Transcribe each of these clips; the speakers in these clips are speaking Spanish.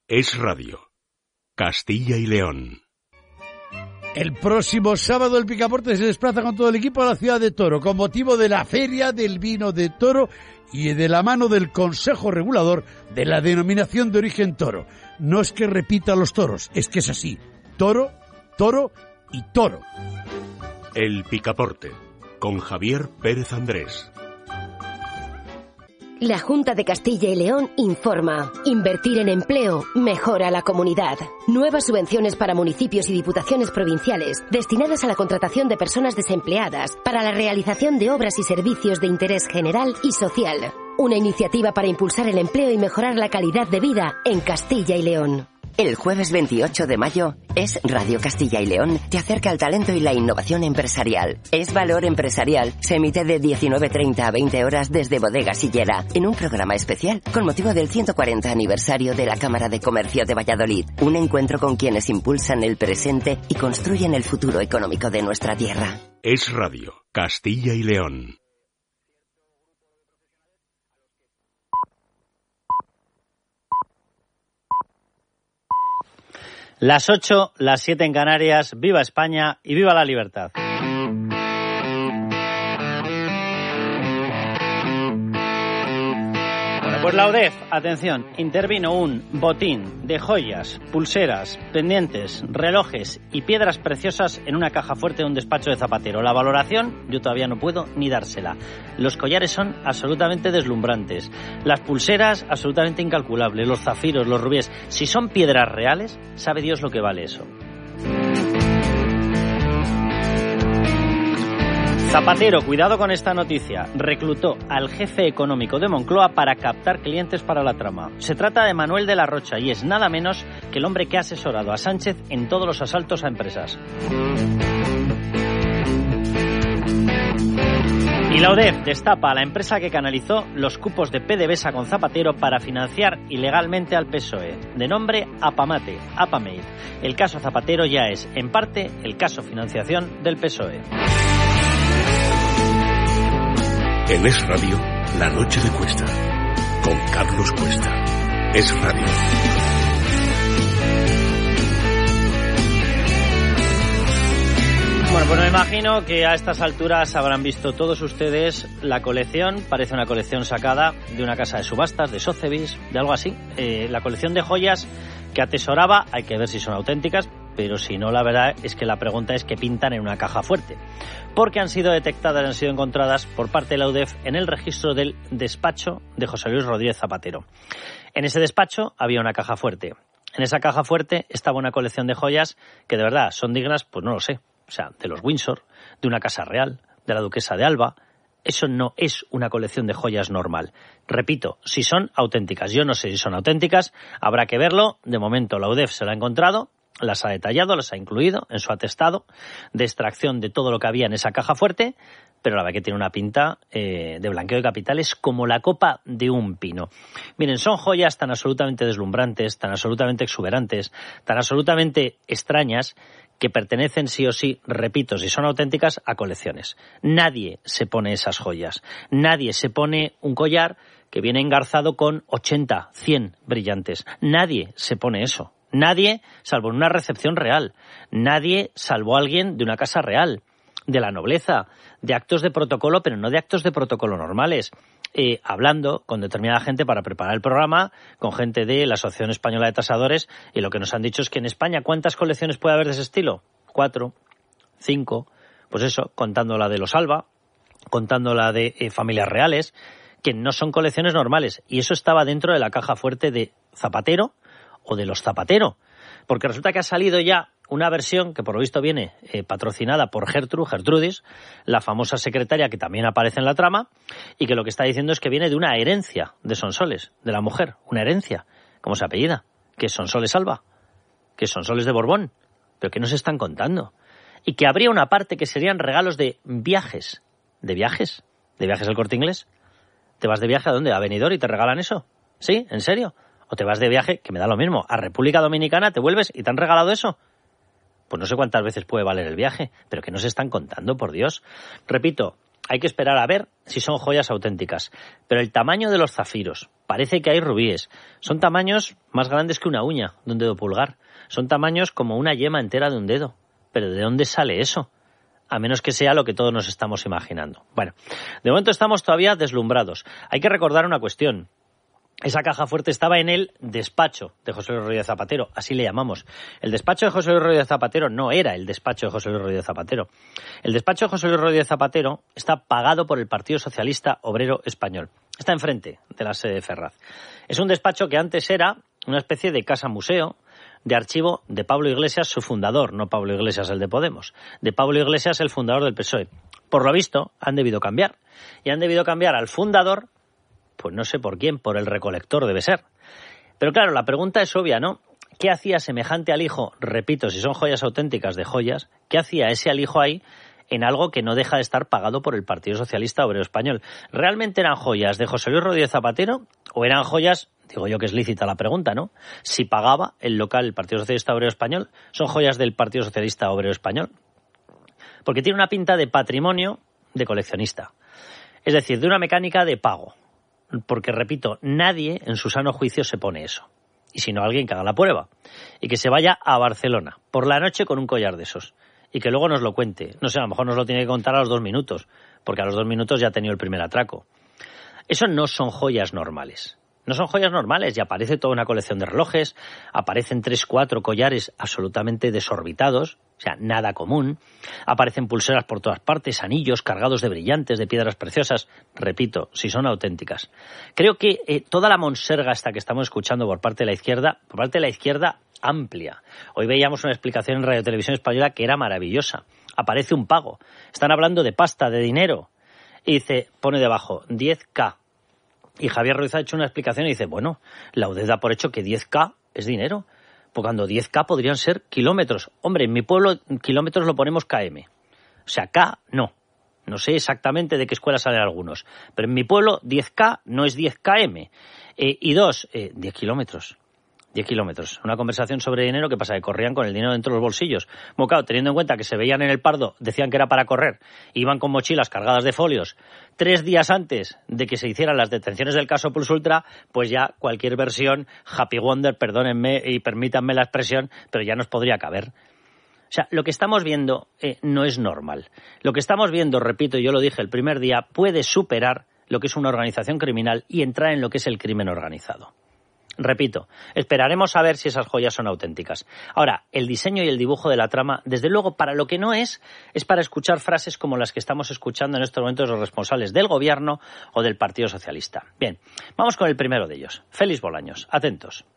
Es Radio. Castilla y León. El próximo sábado el Picaporte se desplaza con todo el equipo a la ciudad de Toro con motivo de la Feria del Vino de Toro y de la mano del Consejo Regulador de la Denominación de Origen Toro. No es que repita los toros, es que es así. Toro, toro y toro. El Picaporte, con Javier Pérez Andrés. La Junta de Castilla y León informa. Invertir en empleo mejora la comunidad. Nuevas subvenciones para municipios y diputaciones provinciales destinadas a la contratación de personas desempleadas para la realización de obras y servicios de interés general y social. Una iniciativa para impulsar el empleo y mejorar la calidad de vida en Castilla y León. El jueves 28 de mayo, Es Radio Castilla y León te acerca al talento y la innovación empresarial. Es Valor Empresarial. Se emite de 19:30 a 20 horas desde Bodega Sillera, en un programa especial con motivo del 140 aniversario de la Cámara de Comercio de Valladolid. Un encuentro con quienes impulsan el presente y construyen el futuro económico de nuestra tierra. Es Radio, Castilla y León. Las 8, las 7 en Canarias. ¡Viva España y viva la libertad! Pues la UDEF, atención, intervino un botín de joyas, pulseras, pendientes, relojes y piedras preciosas en una caja fuerte de un despacho de Zapatero. La valoración yo todavía no puedo ni dársela. Los collares son absolutamente deslumbrantes, las pulseras absolutamente incalculables, los zafiros, los rubíes. Si son piedras reales, sabe Dios lo que vale eso. Zapatero, cuidado con esta noticia, reclutó al jefe económico de Moncloa para captar clientes para la trama. Se trata de Manuel de la Rocha y es nada menos que el hombre que ha asesorado a Sánchez en todos los asaltos a empresas. Y la UDEF destapa a la empresa que canalizó los cupos de PDVSA con Zapatero para financiar ilegalmente al PSOE. De nombre Apamate, Apamate. El caso Zapatero ya es, en parte, el caso financiación del PSOE. En Es Radio, La Noche de Cuesta, con Carlos Cuesta. Es Radio. Bueno, pues me imagino que a estas alturas habrán visto todos ustedes la colección, parece una colección sacada de una casa de subastas, de Sotheby's, de algo así. La colección de joyas que atesoraba, hay que ver si son auténticas, pero si no, la verdad es que la pregunta es qué pintan en una caja fuerte. Porque han sido detectadas, han sido encontradas por parte de la UDEF en el registro del despacho de José Luis Rodríguez Zapatero. En ese despacho había una caja fuerte. En esa caja fuerte estaba una colección de joyas que de verdad son dignas, pues no lo sé, o sea, de los Windsor, de una casa real, de la duquesa de Alba. Eso no es una colección de joyas normal. Repito, si son auténticas. Yo no sé si son auténticas, habrá que verlo. De momento la UDEF se lo ha encontrado, las ha detallado, las ha incluido en su atestado de extracción de todo lo que había en esa caja fuerte, pero la verdad que tiene una pinta de blanqueo de capitales como la copa de un pino. Miren, son joyas tan absolutamente deslumbrantes, tan absolutamente exuberantes, tan absolutamente extrañas, que pertenecen sí o sí, repito, si son auténticas, a colecciones. Nadie se pone esas joyas. Nadie se pone un collar que viene engarzado con 80, 100 brillantes. Nadie se pone eso. Nadie, salvo en una recepción real. Nadie, salvo alguien de una casa real, de la nobleza, de actos de protocolo, pero no de actos de protocolo normales. Hablando con determinada gente para preparar el programa, con gente de la Asociación Española de Tasadores, y lo que nos han dicho es que en España, ¿cuántas colecciones puede haber de ese estilo? 4, 5, pues eso, contando la de los Alba, contando la de familias reales, que no son colecciones normales. Y eso estaba dentro de la caja fuerte de Zapatero o de los Zapatero, porque resulta que ha salido ya una versión que por lo visto viene patrocinada por Gertrudis, la famosa secretaria que también aparece en la trama, y que lo que está diciendo es que viene de una herencia de Sonsoles, de la mujer, una herencia, como se apellida, que es Sonsoles Alba, que es Sonsoles de Borbón, pero que nos están contando, y que habría una parte que serían regalos de viajes, ¿de viajes al Corte Inglés? ¿Te vas de viaje a dónde? ¿A Benidorm y te regalan eso? ¿Sí? ¿En serio? ¿O te vas de viaje, que me da lo mismo, a República Dominicana, te vuelves y te han regalado eso? Pues no sé cuántas veces puede valer el viaje, pero que nos están contando, por Dios. Repito, Hay que esperar a ver si son joyas auténticas. Pero el tamaño de los zafiros, parece que hay rubíes. Son tamaños más grandes que una uña de un dedo pulgar. Son tamaños como una yema entera de un dedo. ¿Pero de dónde sale eso? A menos que sea lo que todos nos estamos imaginando. Bueno, de momento estamos todavía deslumbrados. Hay que recordar una cuestión. Esa caja fuerte estaba en el despacho de José Luis Rodríguez Zapatero, así le llamamos. El despacho de José Luis Rodríguez Zapatero no era el despacho de José Luis Rodríguez Zapatero. El despacho de José Luis Rodríguez Zapatero está pagado por el Partido Socialista Obrero Español. Está enfrente de la sede de Ferraz. Es un despacho que antes era una especie de casa-museo, de archivo de Pablo Iglesias, su fundador, no Pablo Iglesias el de Podemos, de Pablo Iglesias, el fundador del PSOE. Por lo visto, han debido cambiar. Y han debido cambiar al fundador, pues no sé por quién, por el recolector debe ser. Pero claro, la pregunta es obvia, ¿no? ¿Qué hacía semejante alijo? Repito, si son joyas auténticas de joyas, ¿qué hacía ese alijo ahí en algo que no deja de estar pagado por el Partido Socialista Obrero Español? ¿Realmente eran joyas de José Luis Rodríguez Zapatero o eran joyas, digo yo que es lícita la pregunta, ¿no? Si pagaba el local el Partido Socialista Obrero Español, ¿son joyas del Partido Socialista Obrero Español? Porque tiene una pinta de patrimonio de coleccionista. Es decir, de una mecánica de pago. Porque, repito, nadie en su sano juicio se pone eso. Y si no, alguien que haga la prueba. Y que se vaya a Barcelona por la noche con un collar de esos. Y que luego nos lo cuente. No sé, a lo mejor nos lo tiene que contar a los 2 minutos. Porque a los 2 minutos ya ha tenido el primer atraco. Eso no son joyas normales. No son joyas normales y aparece toda una colección de relojes, aparecen 3-4 collares absolutamente desorbitados, o sea, nada común, aparecen pulseras por todas partes, anillos cargados de brillantes, de piedras preciosas, repito, si son auténticas. Creo que toda la monserga esta que estamos escuchando por parte de la izquierda amplia. Hoy veíamos una explicación en Radio Televisión Española que era maravillosa. Aparece un pago, están hablando de pasta, de dinero, y dice, pone debajo, 10K. Y Javier Ruiz ha hecho una explicación y dice, bueno, la UDED da por hecho que 10K es dinero, porque cuando 10K podrían ser kilómetros. Hombre, en mi pueblo kilómetros lo ponemos KM. O sea, K no. No sé exactamente de qué escuela salen algunos. Pero en mi pueblo 10K no es 10 km. Y 10 kilómetros. 10 kilómetros. Una conversación sobre dinero que pasa, que corrían con el dinero dentro de los bolsillos. Bueno, claro, teniendo en cuenta que se veían en el Pardo, decían que era para correr, iban con mochilas cargadas de folios, 3 días antes de que se hicieran las detenciones del caso Plus Ultra, pues ya cualquier versión, Happy Wonder, perdónenme y permítanme la expresión, pero ya nos podría caber. O sea, lo que estamos viendo no es normal. Lo que estamos viendo, repito, yo lo dije el primer día, puede superar lo que es una organización criminal y entrar en lo que es el crimen organizado. Repito, esperaremos a ver si esas joyas son auténticas. Ahora, el diseño y el dibujo de la trama, desde luego, para lo que no es para escuchar frases como las que estamos escuchando en estos momentos los responsables del Gobierno o del Partido Socialista. Bien, vamos con el primero de ellos, Félix Bolaños. Atentos.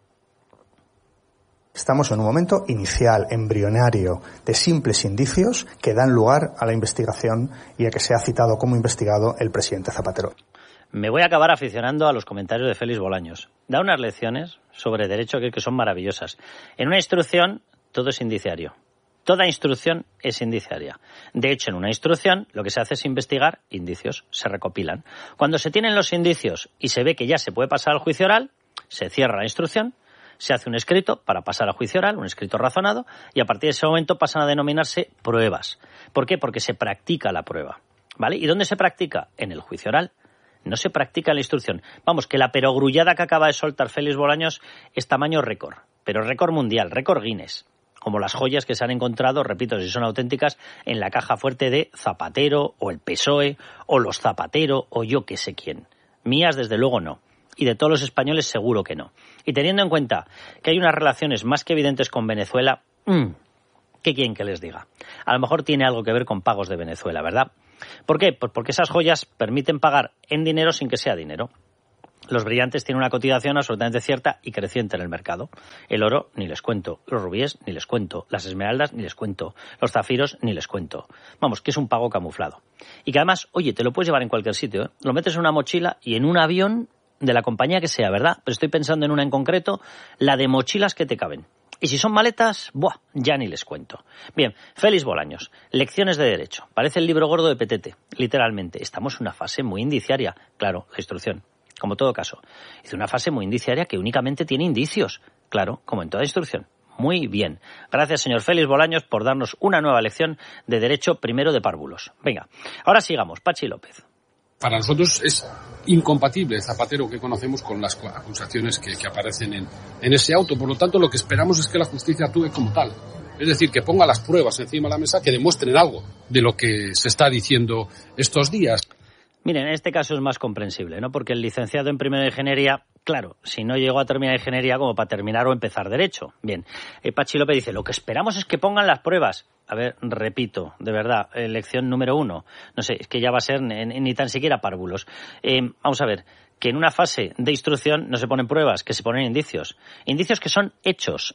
Estamos en un momento inicial, embrionario, de simples indicios que dan lugar a la investigación y a que sea citado como investigado el presidente Zapatero. Me voy a acabar aficionando a los comentarios de Félix Bolaños. Da unas lecciones sobre derecho que son maravillosas. En una instrucción, todo es indiciario. Toda instrucción es indiciaria. De hecho, en una instrucción, lo que se hace es investigar indicios, se recopilan. Cuando se tienen los indicios y se ve que ya se puede pasar al juicio oral, se cierra la instrucción, se hace un escrito para pasar al juicio oral, un escrito razonado, y a partir de ese momento pasan a denominarse pruebas. ¿Por qué? Porque se practica la prueba, ¿vale? ¿Y dónde se practica? En el juicio oral. No se practica la instrucción. Vamos, que la perogrullada que acaba de soltar Félix Bolaños es tamaño récord, pero récord mundial, récord Guinness. Como las joyas que se han encontrado, repito, si son auténticas, en la caja fuerte de Zapatero, o el PSOE, o los Zapatero, o yo que sé quién. Mías, desde luego, no. Y de todos los españoles, seguro que no. Y teniendo en cuenta que hay unas relaciones más que evidentes con Venezuela, ¿qué quieren que les diga? A lo mejor tiene algo que ver con pagos de Venezuela, ¿verdad? ¿Por qué? Pues porque esas joyas permiten pagar en dinero sin que sea dinero. Los brillantes tienen una cotización absolutamente cierta y creciente en el mercado. El oro, ni les cuento. Los rubíes, ni les cuento. Las esmeraldas, ni les cuento. Los zafiros, ni les cuento. Vamos, que es un pago camuflado. Y que además, oye, te lo puedes llevar en cualquier sitio, ¿eh? Lo metes en una mochila y en un avión de la compañía que sea, ¿verdad? Pero estoy pensando en una en concreto, la de mochilas que te caben. Y si son maletas, ¡buah!, ya ni les cuento. Bien, Félix Bolaños, lecciones de derecho. Parece el libro gordo de Petete, literalmente. Estamos en una fase muy indiciaria. Claro, la instrucción, como todo caso. Es una fase muy indiciaria que únicamente tiene indicios. Claro, como en toda instrucción, Muy bien. Gracias, señor Félix Bolaños, por darnos una nueva lección de derecho primero de párvulos. Venga, ahora sigamos. Pachi López. Para nosotros es incompatible el Zapatero que conocemos con las acusaciones que aparecen en ese auto. Por lo tanto, lo que esperamos es que la justicia actúe como tal. Es decir, que ponga las pruebas encima de la mesa que demuestren algo de lo que se está diciendo estos días. Miren, en este caso es más comprensible, ¿no? Porque el licenciado en primero de ingeniería, claro, si no llegó a terminar ingeniería como para terminar o empezar derecho. Bien, Pachi López dice, lo que esperamos es que pongan las pruebas. A ver, repito, de verdad, lección número 1. No sé, es que ya va a ser ni tan siquiera párvulos. Vamos a ver, que en una fase de instrucción no se ponen pruebas, que se ponen indicios. Indicios que son hechos.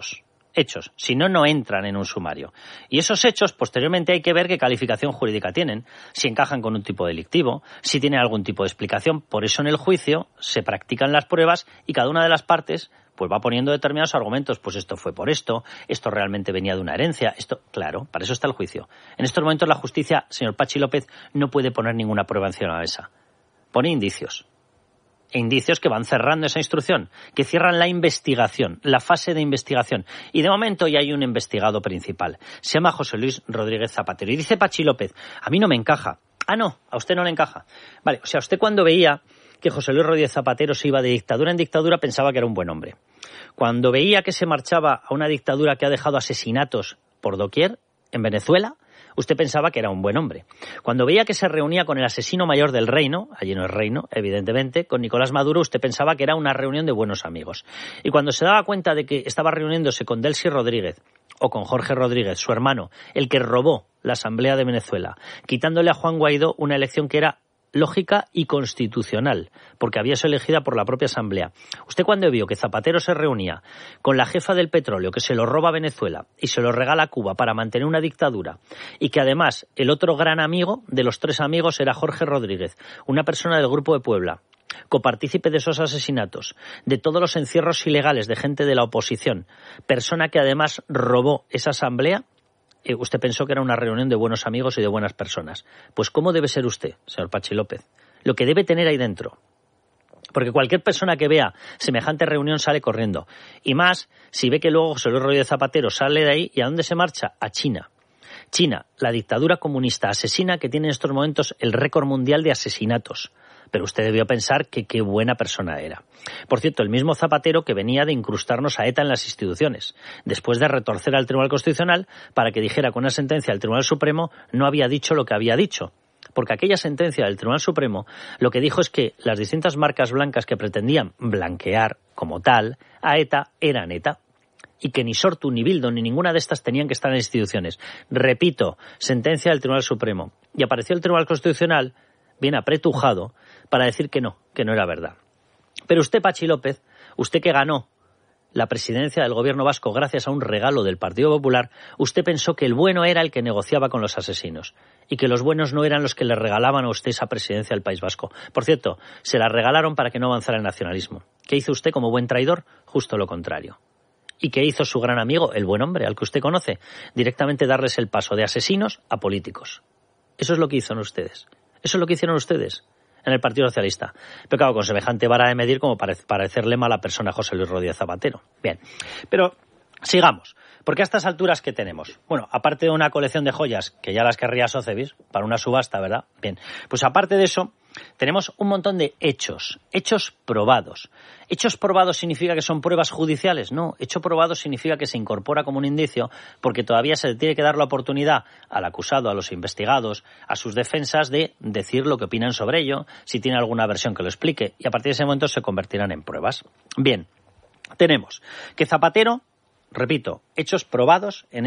Si no, no entran en un sumario. Y esos hechos, posteriormente, hay que ver qué calificación jurídica tienen, si encajan con un tipo delictivo, si tienen algún tipo de explicación. Por eso en el juicio se practican las pruebas y cada una de las partes pues va poniendo determinados argumentos. Pues esto fue por esto realmente venía de una herencia, esto, claro, para eso está el juicio. En estos momentos la justicia, señor Pachi López, no puede poner ninguna prueba encima de la mesa. Pone indicios. Indicios que van cerrando esa instrucción, que cierran la investigación, la fase de investigación. Y de momento ya hay un investigado principal. Se llama José Luis Rodríguez Zapatero. Y dice Pachi López, a mí no me encaja. Ah, no, a usted no le encaja. Vale, o sea, usted cuando veía que José Luis Rodríguez Zapatero se iba de dictadura en dictadura pensaba que era un buen hombre. Cuando veía que se marchaba a una dictadura que ha dejado asesinatos por doquier en Venezuela, usted pensaba que era un buen hombre. Cuando veía que se reunía con el asesino mayor del reino, allí no es reino, evidentemente, con Nicolás Maduro, usted pensaba que era una reunión de buenos amigos. Y cuando se daba cuenta de que estaba reuniéndose con Delcy Rodríguez o con Jorge Rodríguez, su hermano, el que robó la Asamblea de Venezuela, quitándole a Juan Guaidó una elección que era lógica y constitucional, porque había sido elegida por la propia Asamblea. Usted cuando vio que Zapatero se reunía con la jefa del petróleo, que se lo roba a Venezuela y se lo regala a Cuba para mantener una dictadura, y que además el otro gran amigo de los tres amigos era Jorge Rodríguez, una persona del Grupo de Puebla, copartícipe de esos asesinatos, de todos los encierros ilegales de gente de la oposición, persona que además robó esa Asamblea, usted pensó que era una reunión de buenos amigos y de buenas personas. Pues ¿cómo debe ser usted, señor Pachi López? Lo que debe tener ahí dentro. Porque cualquier persona que vea semejante reunión sale corriendo. Y más si ve que luego José Luis Rodríguez Zapatero sale de ahí. ¿Y a dónde se marcha? A China. China, la dictadura comunista asesina que tiene en estos momentos el récord mundial de asesinatos. Pero usted debió pensar que qué buena persona era. Por cierto, el mismo Zapatero que venía de incrustarnos a ETA en las instituciones, después de retorcer al Tribunal Constitucional para que dijera que una sentencia del Tribunal Supremo no había dicho lo que había dicho. Porque aquella sentencia del Tribunal Supremo lo que dijo es que las distintas marcas blancas que pretendían blanquear como tal a ETA eran ETA. Y que ni Sortu, ni Bildu, ni ninguna de estas tenían que estar en las instituciones. Repito, sentencia del Tribunal Supremo. Y apareció el Tribunal Constitucional bien apretujado para decir que no era verdad. Pero usted, Pachi López, usted que ganó la presidencia del gobierno vasco gracias a un regalo del Partido Popular, usted pensó que el bueno era el que negociaba con los asesinos y que los buenos no eran los que le regalaban a usted esa presidencia del País Vasco. Por cierto, se la regalaron para que no avanzara el nacionalismo. ¿Qué hizo usted como buen traidor? Justo lo contrario. ¿Y qué hizo su gran amigo, el buen hombre, al que usted conoce? Directamente darles el paso de asesinos a políticos. Eso es lo que hicieron ustedes. Eso es lo que hicieron ustedes en el Partido Socialista. Pero claro, con semejante vara de medir como parecerle mala persona a José Luis Rodríguez Zapatero. Bien, pero sigamos. Porque a estas alturas, ¿qué tenemos? Bueno, aparte de una colección de joyas, que ya las querría Sotheby's, para una subasta, ¿verdad? Bien, pues aparte de eso, tenemos un montón de hechos probados. ¿Hechos probados significa que son pruebas judiciales? No, hecho probado significa que se incorpora como un indicio porque todavía se le tiene que dar la oportunidad al acusado, a los investigados, a sus defensas de decir lo que opinan sobre ello, si tiene alguna versión que lo explique, y a partir de ese momento se convertirán en pruebas. Bien, tenemos que Zapatero, repito, hechos probados en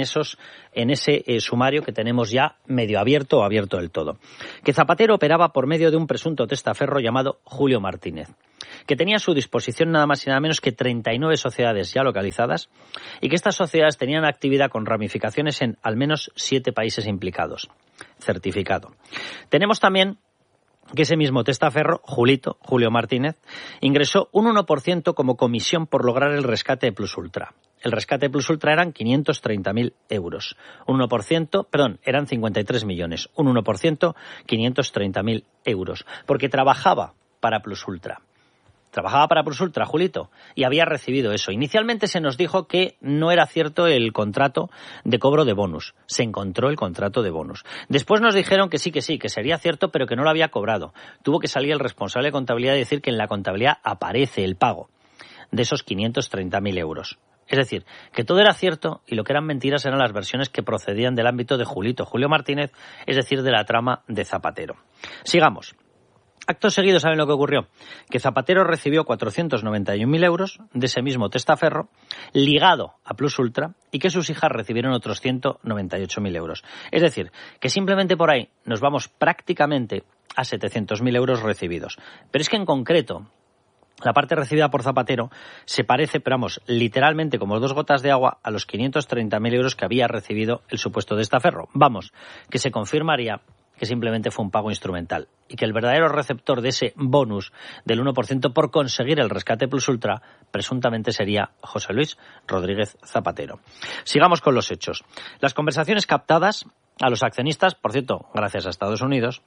ese sumario que tenemos ya medio abierto o abierto del todo. Que Zapatero operaba por medio de un presunto testaferro llamado Julio Martínez, que tenía a su disposición nada más y nada menos que 39 sociedades ya localizadas y que estas sociedades tenían actividad con ramificaciones en al menos 7 países implicados. Certificado. Tenemos también que ese mismo testaferro, Julio Martínez, ingresó un 1% como comisión por lograr el rescate de Plus Ultra. El rescate de Plus Ultra eran 530.000 euros. Eran 53 millones. Un 1%, 530.000 euros. Porque trabajaba para Plus Ultra. Trabajaba para Prusultra, Julito, y había recibido eso. Inicialmente se nos dijo que no era cierto el contrato de cobro de bonus. Se encontró el contrato de bonus. Después nos dijeron que sí, que sería cierto, pero que no lo había cobrado. Tuvo que salir el responsable de contabilidad y decir que en la contabilidad aparece el pago de esos 530.000 euros. Es decir, que todo era cierto y lo que eran mentiras eran las versiones que procedían del ámbito de Julio Martínez, es decir, de la trama de Zapatero. Sigamos. Acto seguido, ¿saben lo que ocurrió? Que Zapatero recibió 491.000 euros de ese mismo testaferro ligado a Plusultra y que sus hijas recibieron otros 198.000 euros. Es decir, que simplemente por ahí nos vamos prácticamente a 700.000 euros recibidos. Pero es que en concreto, la parte recibida por Zapatero se parece, pero vamos, literalmente como 2 gotas de agua a los 530.000 euros que había recibido el supuesto testaferro. Vamos, que se confirmaría que simplemente fue un pago instrumental y que el verdadero receptor de ese bonus del 1% por conseguir el rescate Plusultra presuntamente sería José Luis Rodríguez Zapatero. Sigamos con los hechos. Las conversaciones captadas a los accionistas, por cierto, gracias a Estados Unidos,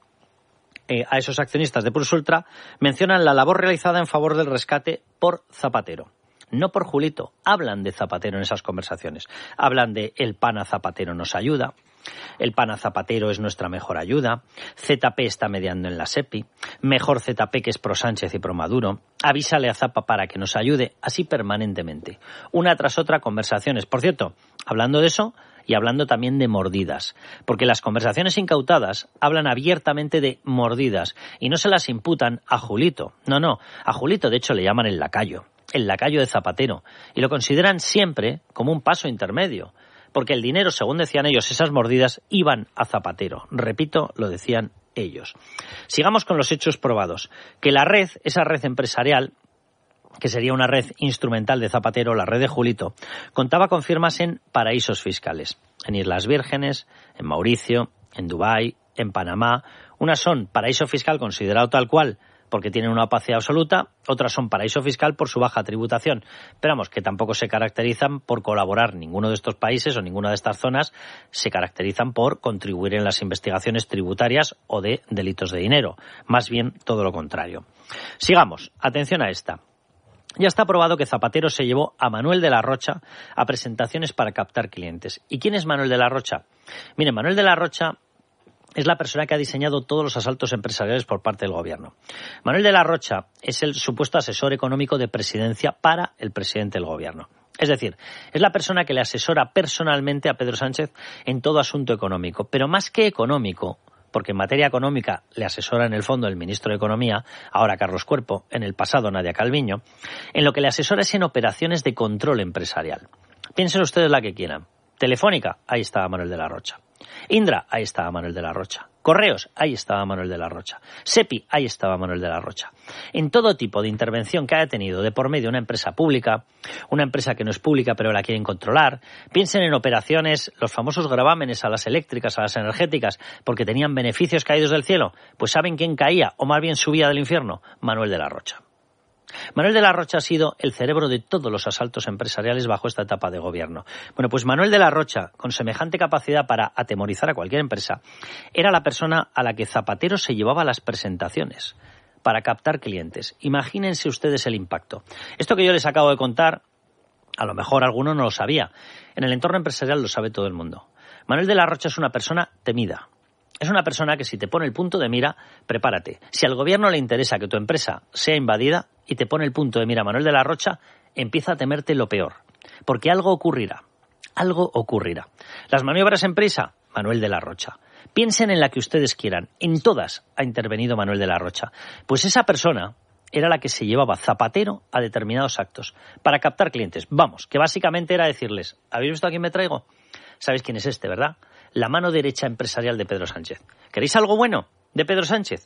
a esos accionistas de Plusultra, mencionan la labor realizada en favor del rescate por Zapatero. No por Julito, hablan de Zapatero en esas conversaciones. Hablan de el pana Zapatero nos ayuda, el pana Zapatero es nuestra mejor ayuda, ZP está mediando en la SEPI, mejor ZP que es pro Sánchez y pro Maduro, avísale a Zapa para que nos ayude, así permanentemente. Una tras otra conversaciones. Por cierto, hablando de eso y hablando también de mordidas, porque las conversaciones incautadas hablan abiertamente de mordidas y no se las imputan a Julito. No, a Julito de hecho le llaman el lacayo de Zapatero, y lo consideran siempre como un paso intermedio, porque el dinero, según decían ellos, esas mordidas iban a Zapatero. Repito, lo decían ellos. Sigamos con los hechos probados. Que la red, esa red empresarial, que sería una red instrumental de Zapatero, la red de Julito, contaba con firmas en paraísos fiscales, en Islas Vírgenes, en Mauricio, en Dubái, en Panamá. Unas son paraíso fiscal considerado tal cual porque tienen una opacidad absoluta, otras son paraíso fiscal por su baja tributación. Pero vamos, que tampoco se caracterizan por colaborar ninguno de estos países o ninguna de estas zonas, se caracterizan por contribuir en las investigaciones tributarias o de delitos de dinero. Más bien todo lo contrario. Sigamos, atención a esta. Ya está probado que Zapatero se llevó a Manuel de la Rocha a presentaciones para captar clientes. ¿Y quién es Manuel de la Rocha? Mire, Manuel de la Rocha es la persona que ha diseñado todos los asaltos empresariales por parte del gobierno. Manuel de la Rocha es el supuesto asesor económico de presidencia para el presidente del gobierno. Es decir, es la persona que le asesora personalmente a Pedro Sánchez en todo asunto económico, pero más que económico, porque en materia económica le asesora en el fondo el ministro de Economía, ahora Carlos Cuerpo, en el pasado Nadia Calviño, en lo que le asesora es en operaciones de control empresarial. Piensen ustedes la que quieran. Telefónica, ahí estaba Manuel de la Rocha. Indra, ahí estaba Manuel de la Rocha. Correos, ahí estaba Manuel de la Rocha. SEPI, ahí estaba Manuel de la Rocha. En todo tipo de intervención que haya tenido de por medio una empresa pública, una empresa que no es pública pero la quieren controlar, piensen en operaciones, los famosos gravámenes a las eléctricas, a las energéticas, porque tenían beneficios caídos del cielo, pues ¿saben quién caía o más bien subía del infierno? Manuel de la Rocha. Manuel de la Rocha ha sido el cerebro de todos los asaltos empresariales bajo esta etapa de gobierno. Bueno, pues Manuel de la Rocha, con semejante capacidad para atemorizar a cualquier empresa, era la persona a la que Zapatero se llevaba a las presentaciones para captar clientes. Imagínense ustedes el impacto. Esto que yo les acabo de contar, a lo mejor alguno no lo sabía. En el entorno empresarial lo sabe todo el mundo. Manuel de la Rocha es una persona temida. Es una persona que si te pone el punto de mira, prepárate. Si al gobierno le interesa que tu empresa sea invadida y te pone el punto de mira Manuel de la Rocha, empieza a temerte lo peor. Porque algo ocurrirá. Algo ocurrirá. Las maniobras en prisa, Manuel de la Rocha. Piensen en la que ustedes quieran. En todas ha intervenido Manuel de la Rocha. Pues esa persona era la que se llevaba Zapatero a determinados actos para captar clientes. Vamos, que básicamente era decirles, ¿habéis visto a quién me traigo? ¿Sabéis quién es este, verdad? La mano derecha empresarial de Pedro Sánchez. ¿Queréis algo bueno de Pedro Sánchez?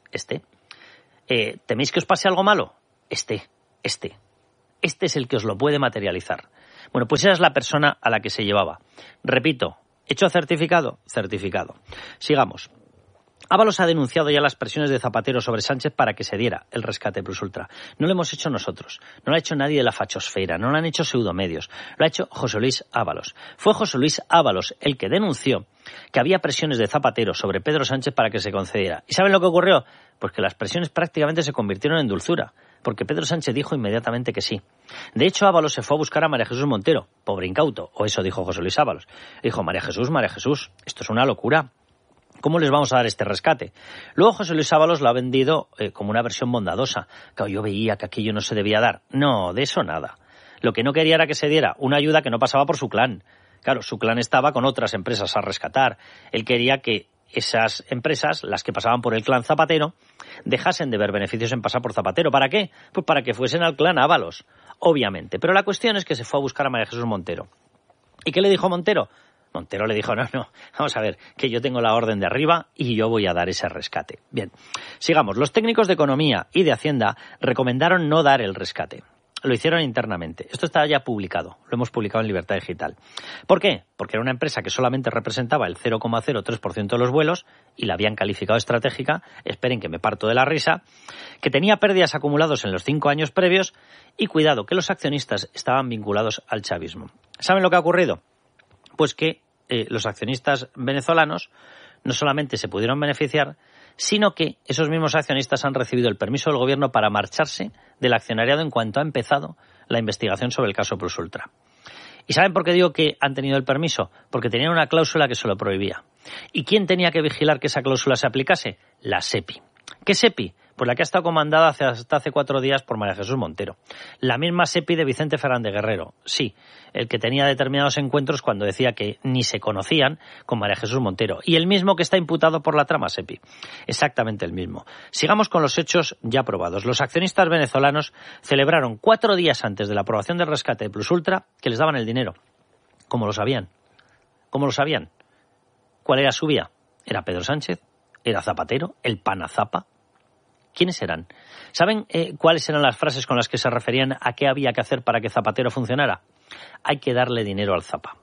¿Teméis que os pase algo malo? Este es el que os lo puede materializar. Bueno, pues esa es la persona a la que se llevaba. Repito, ¿hecho certificado? Certificado. Sigamos. Ábalos ha denunciado ya las presiones de Zapatero sobre Sánchez para que se diera el rescate Plusultra. No lo hemos hecho nosotros, no lo ha hecho nadie de la fachosfera, no lo han hecho pseudomedios, lo ha hecho José Luis Ábalos. Fue José Luis Ábalos el que denunció que había presiones de Zapatero sobre Pedro Sánchez para que se concediera. ¿Y saben lo que ocurrió? Pues que las presiones prácticamente se convirtieron en dulzura, porque Pedro Sánchez dijo inmediatamente que sí. De hecho, Ábalos se fue a buscar a María Jesús Montero, pobre incauto, o eso dijo José Luis Ábalos. Dijo, María Jesús, esto es una locura. ¿Cómo les vamos a dar este rescate? Luego José Luis Ábalos lo ha vendido como una versión bondadosa. Claro, yo veía que aquello no se debía dar. No, de eso nada. Lo que no quería era que se diera una ayuda que no pasaba por su clan. Claro, su clan estaba con otras empresas a rescatar. Él quería que esas empresas, las que pasaban por el clan Zapatero, dejasen de ver beneficios en pasar por Zapatero. ¿Para qué? Pues para que fuesen al clan Ábalos, obviamente. Pero la cuestión es que se fue a buscar a María Jesús Montero. ¿Y qué le dijo Montero? Montero le dijo, no, vamos a ver, que yo tengo la orden de arriba y yo voy a dar ese rescate. Bien, sigamos. Los técnicos de Economía y de Hacienda recomendaron no dar el rescate. Lo hicieron internamente. Esto está ya publicado. Lo hemos publicado en Libertad Digital. ¿Por qué? Porque era una empresa que solamente representaba el 0,03% de los vuelos y la habían calificado estratégica, esperen que me parto de la risa, que tenía pérdidas acumulados en los 5 años previos y, cuidado, que los accionistas estaban vinculados al chavismo. ¿Saben lo que ha ocurrido? Pues que los accionistas venezolanos no solamente se pudieron beneficiar, sino que esos mismos accionistas han recibido el permiso del gobierno para marcharse del accionariado en cuanto ha empezado la investigación sobre el caso Plus Ultra. ¿Y saben por qué digo que han tenido el permiso? Porque tenían una cláusula que se lo prohibía. ¿Y quién tenía que vigilar que esa cláusula se aplicase? La SEPI. ¿Qué SEPI? Pues la que ha estado comandada hasta hace 4 días por María Jesús Montero. La misma SEPI de Vicente Fernández Guerrero. Sí, el que tenía determinados encuentros cuando decía que ni se conocían con María Jesús Montero. Y el mismo que está imputado por la trama SEPI. Exactamente el mismo. Sigamos con los hechos ya probados. Los accionistas venezolanos celebraron 4 días antes de la aprobación del rescate de Plus Ultra que les daban el dinero. ¿Cómo lo sabían? ¿Cómo lo sabían? ¿Cuál era su vía? ¿Era Pedro Sánchez? ¿Era Zapatero? ¿El Panazapa? ¿Quiénes eran? ¿Saben cuáles eran las frases con las que se referían a qué había que hacer para que Zapatero funcionara? Hay que darle dinero al Zapa.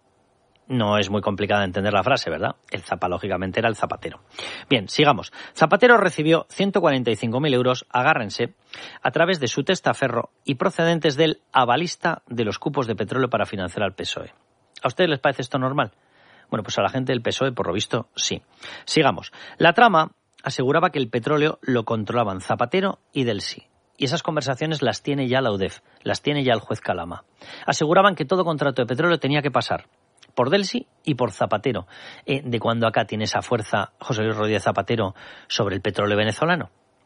No es muy complicada de entender la frase, ¿verdad? El Zapa, lógicamente, era el Zapatero. Bien, sigamos. Zapatero recibió 145.000 euros, agárrense, a través de su testaferro y procedentes del avalista de los cupos de petróleo para financiar al PSOE. ¿A ustedes les parece esto normal? Bueno, pues a la gente del PSOE, por lo visto, sí. Sigamos. La trama aseguraba que el petróleo lo controlaban Zapatero y Delcy. Y esas conversaciones las tiene ya la UDEF, las tiene ya el juez Calama. Aseguraban que todo contrato de petróleo tenía que pasar por Delcy y por Zapatero. ¿De cuándo acá tiene esa fuerza José Luis Rodríguez Zapatero sobre el petróleo venezolano?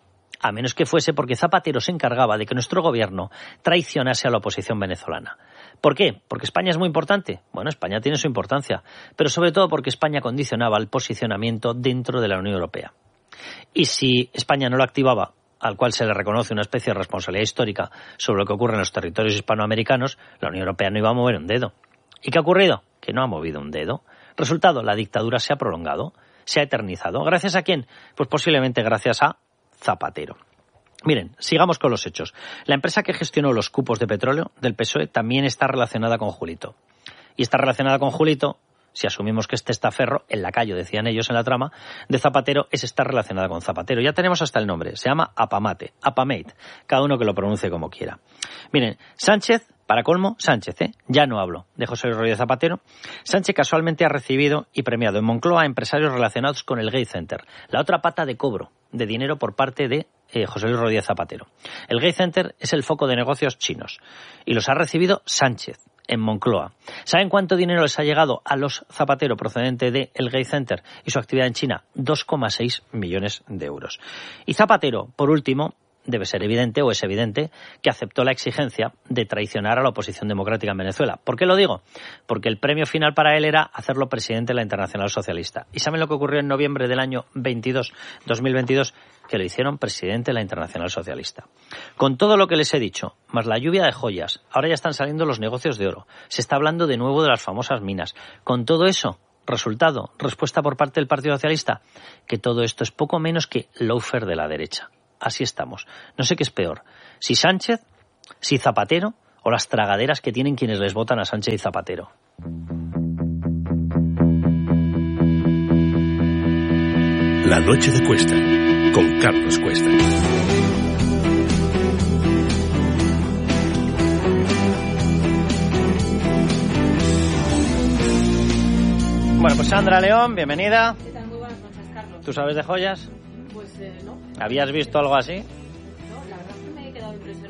A menos que fuese porque Zapatero se encargaba de que nuestro gobierno traicionase a la oposición venezolana. ¿Por qué? ¿Porque España es muy importante? Bueno, España tiene su importancia, pero sobre todo porque España condicionaba el posicionamiento dentro de la Unión Europea. Y si España no lo activaba, al cual se le reconoce una especie de responsabilidad histórica sobre lo que ocurre en los territorios hispanoamericanos, la Unión Europea no iba a mover un dedo. ¿Y qué ha ocurrido? Que no ha movido un dedo. Resultado, la dictadura se ha prolongado, se ha eternizado. ¿Gracias a quién? Pues posiblemente gracias a Zapatero. Miren, sigamos con los hechos. La empresa que gestionó los cupos de petróleo del PSOE también está relacionada con Julito. Y está relacionada con Julito, si asumimos que este testaferro, el lacayo, decían ellos en la trama, de Zapatero, está relacionada con Zapatero. Ya tenemos hasta el nombre, se llama Apamate, cada uno que lo pronuncie como quiera. Miren, Sánchez, para colmo, Sánchez, ya no hablo de José Luis Rodríguez Zapatero. Sánchez casualmente ha recibido y premiado en Moncloa a empresarios relacionados con el Gate Center, la otra pata de cobro de dinero por parte de José Luis Rodríguez Zapatero. El Gate Center es el foco de negocios chinos y los ha recibido Sánchez en Moncloa. ¿Saben cuánto dinero les ha llegado a los Zapatero procedente de el Gate Center y su actividad en China? 2,6 millones de euros. Y Zapatero, por último, debe ser evidente o es evidente que aceptó la exigencia de traicionar a la oposición democrática en Venezuela. ¿Por qué lo digo? Porque el premio final para él era hacerlo presidente de la Internacional Socialista. ¿Y saben lo que ocurrió en noviembre del año 2022? Que lo hicieron presidente de la Internacional Socialista. Con todo lo que les he dicho, más la lluvia de joyas, ahora ya están saliendo los negocios de oro, se está hablando de nuevo de las famosas minas. Con todo eso, resultado, respuesta por parte del Partido Socialista, que todo esto es poco menos que lawfare de la derecha. Así estamos. No sé qué es peor, si Sánchez, si Zapatero o las tragaderas que tienen quienes les votan a Sánchez y Zapatero. La noche de Cuesta, con Carlos Cuesta. Bueno, pues Sandra León, bienvenida. ¿Qué tal? Muy buenas noches, Carlos. ¿Tú sabes de joyas? Pues no. ¿Habías visto algo así? No, la verdad es que me he quedado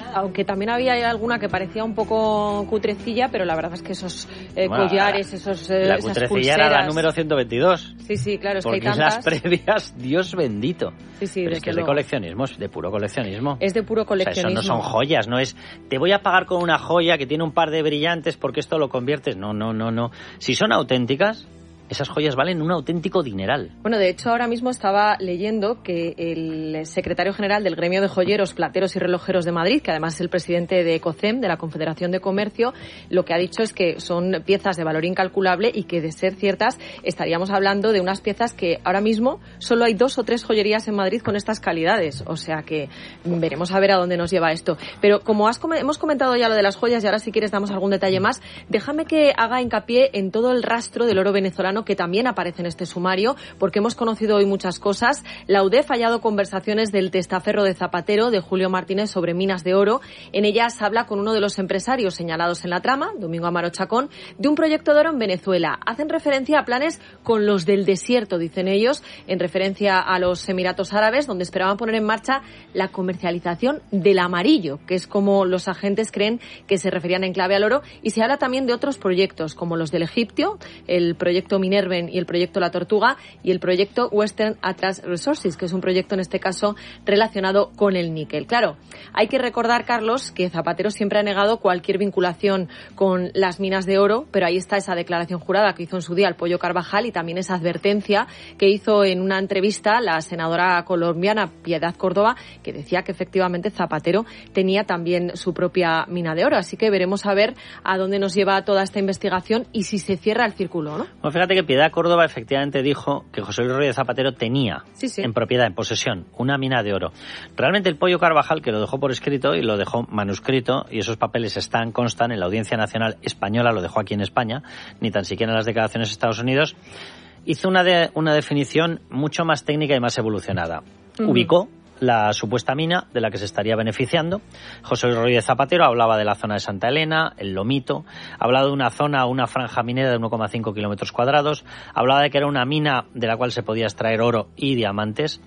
Aunque también había alguna que parecía un poco cutrecilla, pero la verdad es que esos collares, la cutrecilla era la número 122. Sí, claro, es porque que hay tantas. Las previas, Dios bendito. Sí, pero es que es de coleccionismo, es de puro coleccionismo. Es de puro coleccionismo. O sea, eso no son joyas, no es te voy a pagar con una joya que tiene un par de brillantes porque esto lo conviertes. No. Si son auténticas, esas joyas valen un auténtico dineral. Bueno, de hecho, ahora mismo estaba leyendo que el secretario general del Gremio de Joyeros, Plateros y Relojeros de Madrid, que además es el presidente de COCEM, de la Confederación de Comercio, lo que ha dicho es que son piezas de valor incalculable y que, de ser ciertas, estaríamos hablando de unas piezas que ahora mismo solo hay 2 o 3 joyerías en Madrid con estas calidades. O sea que veremos a ver a dónde nos lleva esto. Pero como hemos comentado ya lo de las joyas y ahora si quieres damos algún detalle más, déjame que haga hincapié en todo el rastro del oro venezolano que también aparece en este sumario, porque hemos conocido hoy muchas cosas. La UDEF ha hallado conversaciones del testaferro de Zapatero, de Julio Martínez, sobre minas de oro. En ellas habla con uno de los empresarios señalados en la trama, Domingo Amaro Chacón, de un proyecto de oro en Venezuela. Hacen referencia a planes con los del desierto, dicen ellos, en referencia a los Emiratos Árabes, donde esperaban poner en marcha la comercialización del amarillo, que es como los agentes creen que se referían en clave al oro. Y se habla también de otros proyectos, como los del egipcio, el proyecto Minerven y el proyecto La Tortuga, y el proyecto Western Atlas Resources, que es un proyecto en este caso relacionado con el níquel. Claro, hay que recordar, Carlos, que Zapatero siempre ha negado cualquier vinculación con las minas de oro, pero ahí está esa declaración jurada que hizo en su día el Pollo Carvajal y también esa advertencia que hizo en una entrevista la senadora colombiana Piedad Córdoba, que decía que efectivamente Zapatero tenía también su propia mina de oro. Así que veremos a ver a dónde nos lleva toda esta investigación y si se cierra el círculo, ¿no? Bueno, fíjate que Piedad Córdoba efectivamente dijo que José Luis Rodríguez Zapatero tenía en propiedad, en posesión, una mina de oro. Realmente el Pollo Carvajal, que lo dejó por escrito y lo dejó manuscrito, y esos papeles constan en la Audiencia Nacional Española, lo dejó aquí en España, ni tan siquiera en las declaraciones de Estados Unidos, hizo una definición mucho más técnica y más evolucionada. Ubicó la supuesta mina de la que se estaría beneficiando. José Luis Rodríguez Zapatero hablaba de la zona de Santa Elena, el Lomito, hablaba de una zona, una franja minera de 1,5 kilómetros cuadrados, hablaba de que era una mina de la cual se podía extraer oro y diamantes,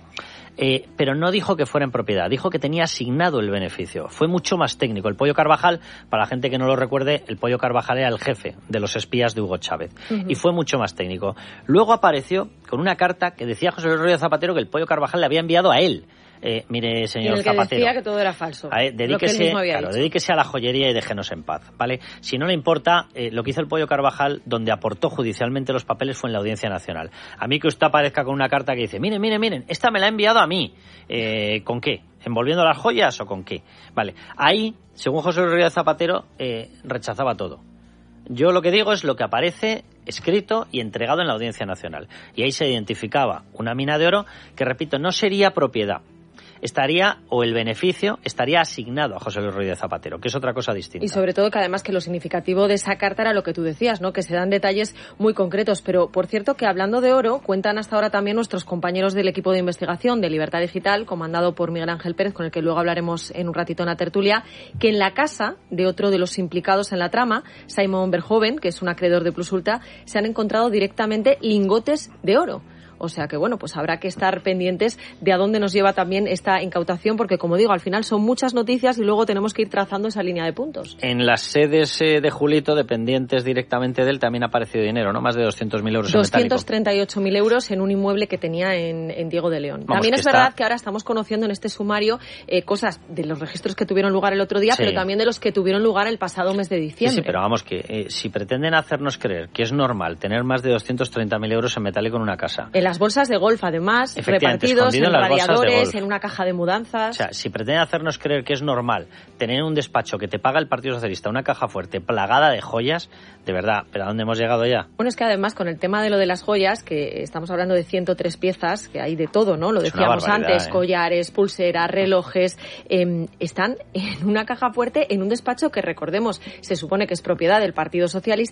pero no dijo que fuera en propiedad, dijo que tenía asignado el beneficio. Fue mucho más técnico. El Pollo Carvajal, para la gente que no lo recuerde, el Pollo Carvajal era el jefe de los espías de Hugo Chávez, y fue mucho más técnico. Luego apareció con una carta que decía José Luis Rodríguez Zapatero que el Pollo Carvajal le había enviado a él. Mire, señor Zapatero. Zapatero. Decía que todo era falso. Dedíquese a la joyería y déjenos en paz, ¿vale? Si no le importa, lo que hizo el Pollo Carvajal, donde aportó judicialmente los papeles, fue en la Audiencia Nacional. A mí que usted aparezca con una carta que dice, miren, esta me la ha enviado a mí. ¿Con qué? ¿Envolviendo las joyas o con qué? Vale, ahí, según José Luis Rodríguez Zapatero, rechazaba todo. Yo lo que digo es lo que aparece escrito y entregado en la Audiencia Nacional. Y ahí se identificaba una mina de oro que, repito, no sería propiedad. El beneficio estaría asignado a José Luis Rodríguez Zapatero, que es otra cosa distinta. Y sobre todo que además que lo significativo de esa carta era lo que tú decías, ¿no? Que se dan detalles muy concretos. Pero, por cierto, que hablando de oro, cuentan hasta ahora también nuestros compañeros del equipo de investigación de Libertad Digital, comandado por Miguel Ángel Pérez, con el que luego hablaremos en un ratito en la tertulia, que en la casa de otro de los implicados en la trama, Simon Verhoeven, que es un acreedor de Plus Ultra, se han encontrado directamente lingotes de oro. O sea que, bueno, pues habrá que estar pendientes de a dónde nos lleva también esta incautación, porque, como digo, al final son muchas noticias y luego tenemos que ir trazando esa línea de puntos. En las sedes de Julito, dependientes directamente de él, también ha aparecido dinero, ¿no? Más de 200.000 euros en metálico. 238.000 euros en un inmueble que tenía en Diego de León. También es verdad que ahora estamos conociendo en este sumario cosas de los registros que tuvieron lugar el otro día, pero también de los que tuvieron lugar el pasado mes de diciembre. Sí, pero vamos, que si pretenden hacernos creer que es normal tener más de 230.000 euros en metálico en una casa... las bolsas de golf, además, repartidos en radiadores, en una caja de mudanzas. O sea, si pretenden hacernos creer que es normal tener un despacho que te paga el Partido Socialista una caja fuerte plagada de joyas, de verdad, ¿pero a dónde hemos llegado ya? Bueno, es que además con el tema de lo de las joyas, que estamos hablando de 103 piezas, que hay de todo, ¿no? Lo decíamos antes, collares, pulseras, relojes, están en una caja fuerte en un despacho que, recordemos, se supone que es propiedad del Partido Socialista.